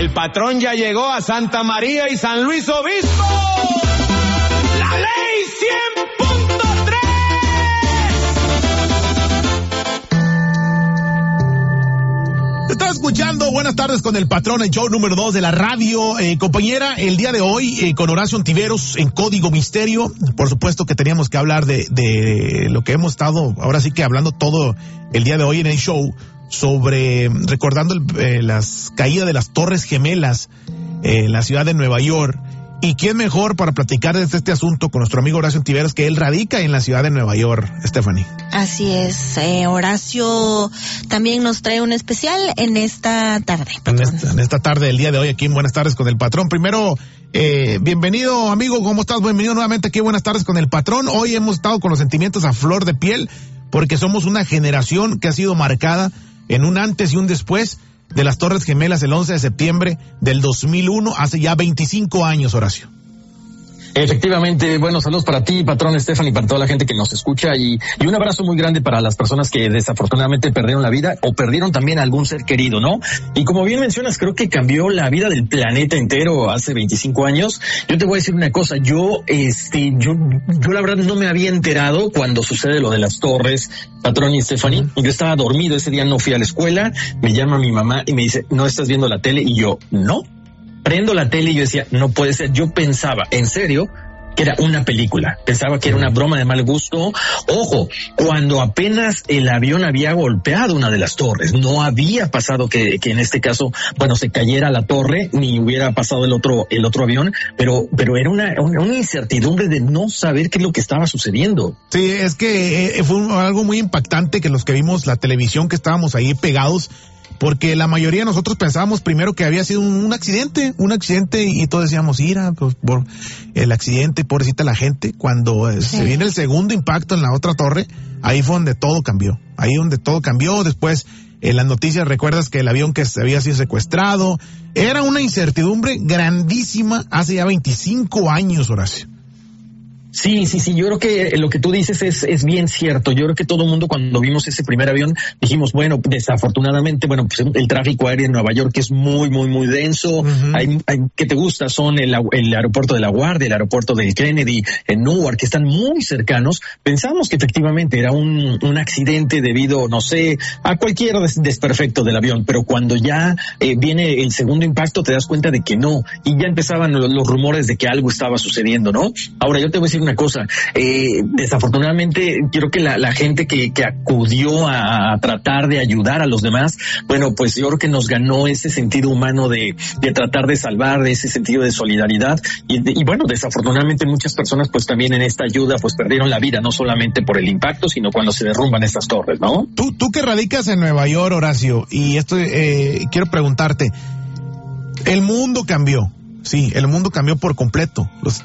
El patrón ya llegó a Santa María y San Luis Obispo. ¡La ley 100.3! Estás escuchando Buenas Tardes con el Patrón, el show número 2 de la radio. Compañera, el día de hoy con Horacio Ontiveros en Código Misterio. Por supuesto que teníamos que hablar de lo que hemos estado, ahora sí que hablando todo el día de hoy en el show, sobre recordando las caídas de las Torres Gemelas en la ciudad de Nueva York. ¿Y quién mejor para platicar de este asunto con nuestro amigo Horacio Ontiveros, que él radica en la ciudad de Nueva York, Stephanie? Así es, Horacio también nos trae un especial en esta tarde. En esta tarde del día de hoy aquí en Buenas Tardes con el Patrón. Primero, bienvenido amigo, ¿cómo estás? Bienvenido nuevamente aquí en Buenas Tardes con el Patrón. Hoy hemos estado con los sentimientos a flor de piel, porque somos una generación que ha sido marcada en un antes y un después de las Torres Gemelas el 11 de septiembre del 2001, hace ya 25 años, Horacio. Efectivamente, buenos saludos para ti, Patrón, Stephanie, para toda la gente que nos escucha y un abrazo muy grande para las personas que desafortunadamente perdieron la vida o perdieron también a algún ser querido, ¿no? Y como bien mencionas, creo que cambió la vida del planeta entero hace 25 años. Yo te voy a decir una cosa, yo la verdad no me había enterado cuando sucede lo de las torres, Patrón y Stephanie. Yo estaba dormido, ese día no fui a la escuela, me llama mi mamá y me dice, ¿no estás viendo la tele? Y yo, no. Prendo la tele y yo decía, no puede ser. Yo pensaba, en serio, que era una película. Pensaba que era una broma de mal gusto. Ojo, cuando apenas el avión había golpeado una de las torres, no había pasado que en este caso, bueno, se cayera la torre, ni hubiera pasado el otro avión, pero era una incertidumbre de no saber qué es lo que estaba sucediendo. Sí, es que fue algo muy impactante que los que vimos la televisión, que estábamos ahí pegados, porque la mayoría de nosotros pensábamos primero que había sido un accidente y todos decíamos, mira, pues por el accidente, pobrecita la gente. Cuando se viene el segundo impacto en la otra torre, ahí fue donde todo cambió. Después, en las noticias recuerdas que el avión que había sido secuestrado, era una incertidumbre grandísima hace ya 25 años, Horacio. Sí, yo creo que lo que tú dices es bien cierto. Yo creo que todo el mundo cuando vimos ese primer avión dijimos, bueno, desafortunadamente, bueno, pues el tráfico aéreo en Nueva York es muy, muy, muy denso. Hay ¿qué te gusta? Son el aeropuerto de La Guardia, el aeropuerto del Kennedy, en Newark, que están muy cercanos. Pensamos que efectivamente era un accidente debido, no sé, a cualquier desperfecto del avión, pero cuando ya viene el segundo impacto te das cuenta de que no, y ya empezaban los rumores de que algo estaba sucediendo, ¿no? Ahora yo te voy a decir una cosa, desafortunadamente creo que la gente que acudió a tratar de ayudar a los demás, bueno, pues yo creo que nos ganó ese sentido humano de tratar de salvar, de ese sentido de solidaridad y bueno, desafortunadamente muchas personas pues también en esta ayuda pues perdieron la vida, no solamente por el impacto, sino cuando se derrumban estas torres, ¿no? Tú que radicas en Nueva York, Horacio, y esto quiero preguntarte, el mundo cambió. Sí, el mundo cambió por completo. Los